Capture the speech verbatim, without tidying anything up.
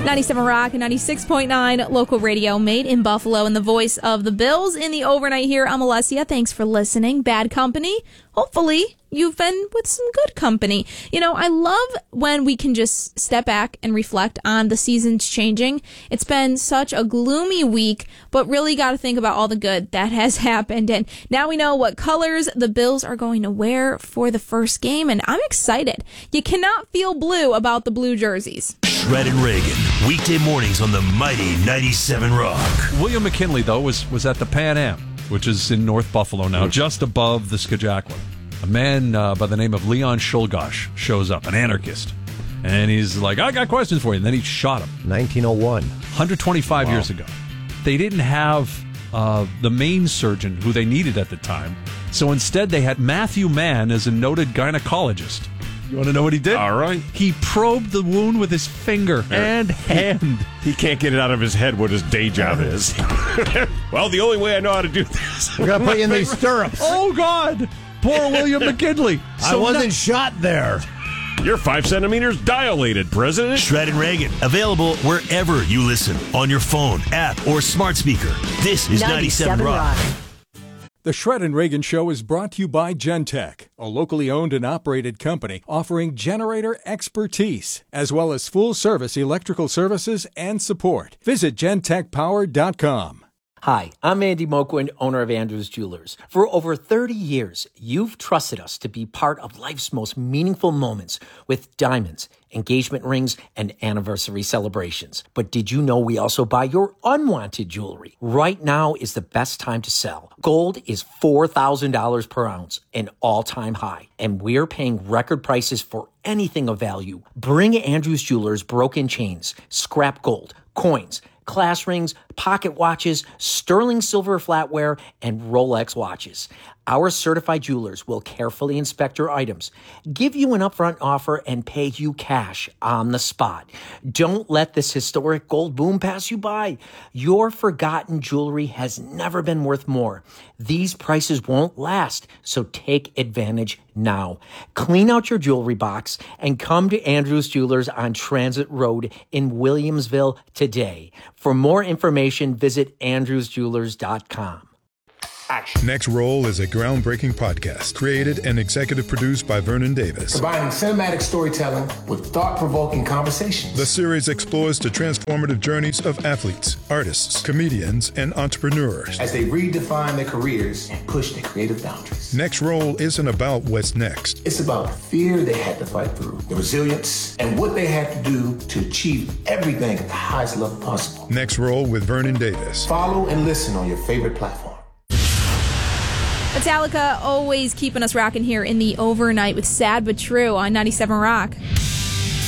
ninety-seven Rock and ninety-six point nine local radio, made in Buffalo, and the voice of the Bills in the overnight here. I'm Alessia. Thanks for listening. Bad company. Hopefully you've been with some good company. You know, I love when we can just step back and reflect on the seasons changing. It's been such a gloomy week, but really got to think about all the good that has happened. And now we know what colors the Bills are going to wear for the first game, and I'm excited. You cannot feel blue about the blue jerseys. Shred and Reagan, weekday mornings on the mighty ninety-seven Rock. William McKinley, though, was, was at the Pan Am, which is in North Buffalo now, just above the Skajackwin. A man uh, by the name of Leon Shulgosh shows up, an anarchist. And he's like, I got questions for you. And then he shot him. nineteen oh one. one hundred twenty-five wow. years ago. They didn't have uh, the main surgeon who they needed at the time. So instead they had Matthew Mann as a noted gynecologist. You want to know what he did? All right. He probed the wound with his finger and hand. He can't get it out of his head what his day job is. Well, the only way I know how to do this. We're going to put you in these stirrups. Oh, God. Poor William McKinley. So I wasn't no- shot there. You're five centimeters dilated, President. Shred and Reagan, available wherever you listen, on your phone, app, or smart speaker. This is ninety-seven Rock. The Shred and Reagan Show is brought to you by Gentech, a locally owned and operated company offering generator expertise, as well as full-service electrical services and support. Visit Gentech Power dot com. Hi, I'm Andy Moquin, owner of Andrews Jewelers. For over thirty years, you've trusted us to be part of life's most meaningful moments with diamonds, engagement rings, and anniversary celebrations. But did you know we also buy your unwanted jewelry? Right now is the best time to sell. Gold is four thousand dollars per ounce, an all-time high, and we're paying record prices for anything of value. Bring Andrews Jewelers broken chains, scrap gold, coins, class rings, pocket watches, sterling silver flatware, and Rolex watches. Our certified jewelers will carefully inspect your items, give you an upfront offer, and pay you cash on the spot. Don't let this historic gold boom pass you by. Your forgotten jewelry has never been worth more. These prices won't last, so take advantage now. Clean out your jewelry box and come to Andrews Jewelers on Transit Road in Williamsville today. For more information, visit andrews jewelers dot com. Action. Next Roll is a groundbreaking podcast created and executive produced by Vernon Davis. Combining cinematic storytelling with thought-provoking conversations. The series explores the transformative journeys of athletes, artists, comedians, and entrepreneurs as they redefine their careers and push their creative boundaries. Next Roll isn't about what's next. It's about the fear they had to fight through, the resilience, and what they had to do to achieve everything at the highest level possible. Next Roll with Vernon Davis. Follow and listen on your favorite platform. Metallica always keeping us rocking here in the overnight with Sad But True on ninety-seven Rock.